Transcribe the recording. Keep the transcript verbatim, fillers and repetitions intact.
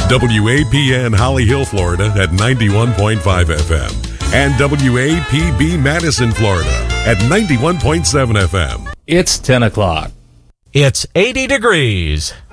W A P N Holly Hill, Florida at ninety-one point five F M and W A P B Madison, Florida at ninety-one point seven F M. It's ten o'clock. It's eighty degrees.